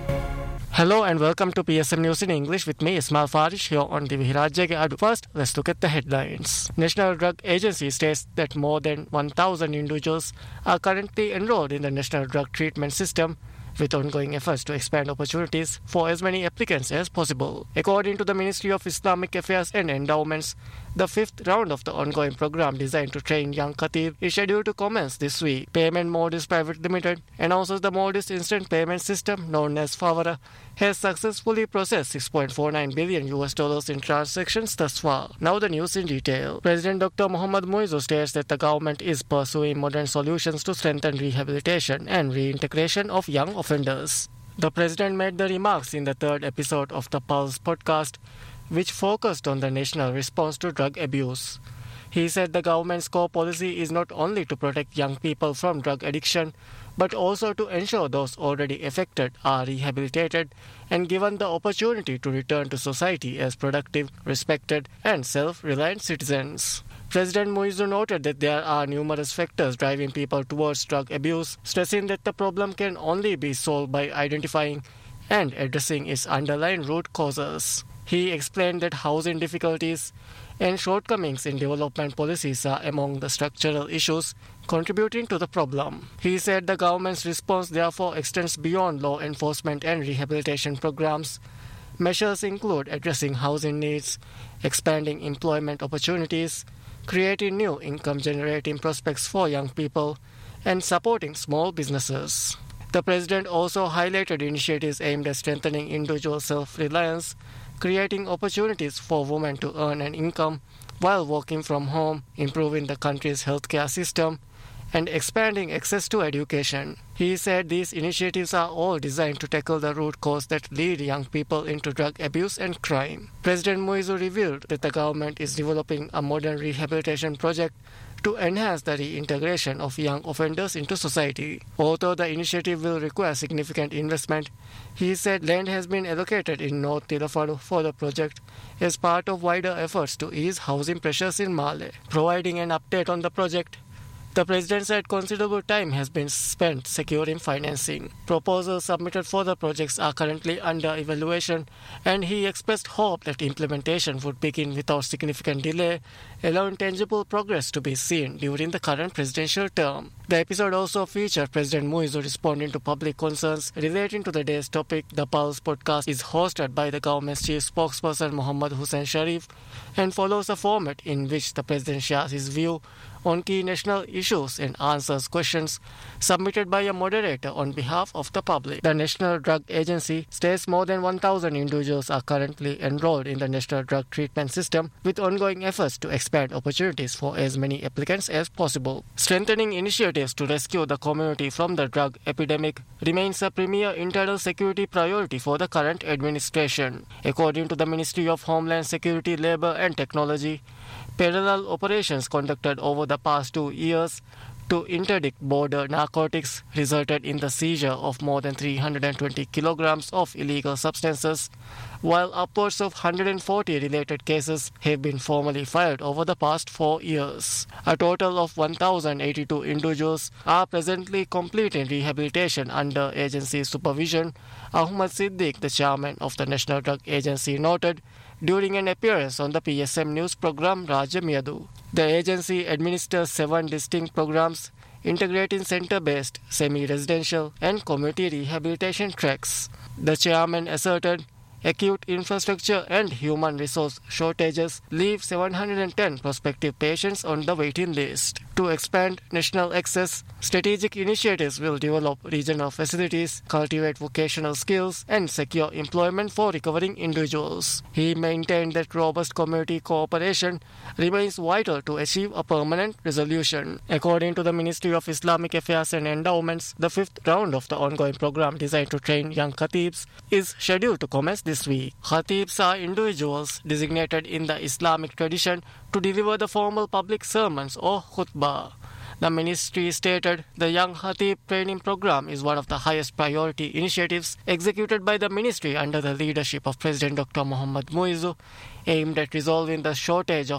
Hello and welcome to PSM News in English with me, Ismail Farish, here on the Virajya Adu. First, let's look at the headlines. National Drug Agency states that more than 1,000 individuals are currently enrolled in the National Drug Treatment System, with ongoing efforts to expand opportunities for as many applicants as possible. According to the Ministry of Islamic Affairs and Endowments, the fifth round of the ongoing program designed to train young khatib is scheduled to commence this week. Payment Modis Private Limited announces the Modis instant payment system known as Favara has successfully processed $6.49 billion in transactions thus far. Now the news in detail. President Dr. Mohammad Muizzu states that the government is pursuing modern solutions to strengthen rehabilitation and reintegration of young offenders. The president made the remarks in the third episode of the Pulse podcast, which focused on the national response to drug abuse. He said the government's core policy is not only to protect young people from drug addiction, but also to ensure those already affected are rehabilitated and given the opportunity to return to society as productive, respected, and self-reliant citizens. President Muizzu noted that there are numerous factors driving people towards drug abuse, stressing that the problem can only be solved by identifying and addressing its underlying root causes. He explained that housing difficulties and shortcomings in development policies are among the structural issues contributing to the problem. He said the government's response therefore extends beyond law enforcement and rehabilitation programs. Measures include addressing housing needs, expanding employment opportunities, creating new income-generating prospects for young people, and supporting small businesses. The president also highlighted initiatives aimed at strengthening individual self-reliance, creating opportunities for women to earn an income while working from home, improving the country's healthcare system, and expanding access to education. He said these initiatives are all designed to tackle the root cause that lead young people into drug abuse and crime. President Muizzu revealed that the government is developing a modern rehabilitation project to enhance the reintegration of young offenders into society. Although the initiative will require significant investment, he said land has been allocated in North Tilafadu for the project as part of wider efforts to ease housing pressures in Malé. Providing an update on the project, the president said considerable time has been spent securing financing. Proposals submitted for the projects are currently under evaluation, and he expressed hope that implementation would begin without significant delay, allowing tangible progress to be seen during the current presidential term. The episode also featured President Muizzu responding to public concerns relating to the day's topic. The Pulse podcast is hosted by the government's chief spokesperson Muhammad Hussain Sharif and follows a format in which the president shares his view on key national issues and answers questions submitted by a moderator on behalf of the public. The National Drug Agency states more than 1,000 individuals are currently enrolled in the National Drug Treatment System, with ongoing efforts to expand opportunities for as many applicants as possible. Strengthening initiatives to rescue the community from the drug epidemic remains a premier internal security priority for the current administration. According to the Ministry of Homeland Security, Labour and Technology, parallel operations conducted over the past 2 years to interdict border narcotics resulted in the seizure of more than 320 kilograms of illegal substances, while upwards of 140 related cases have been formally filed over the past 4 years. A total of 1,082 individuals are presently completing rehabilitation under agency supervision, Ahmad Siddiq, the chairman of the National Drug Agency, noted during an appearance on the PSM News program Rajya Miyadu. The agency administers 7 distinct programs integrating center-based, semi-residential and community rehabilitation tracks. The chairman asserted acute infrastructure and human resource shortages leave 710 prospective patients on the waiting list. To expand national access, strategic initiatives will develop regional facilities, cultivate vocational skills, and secure employment for recovering individuals. He maintained that robust community cooperation remains vital to achieve a permanent resolution. According to the Ministry of Islamic Affairs and Endowments, the fifth round of the ongoing program designed to train young khatibs is scheduled to commence this week. Khatibs are individuals designated in the Islamic tradition to deliver the formal public sermons or khutbah. The ministry stated the Young Khatib Training Program is one of the highest priority initiatives executed by the ministry under the leadership of President Dr. Mohammad Muizzu, aimed at resolving the shortage of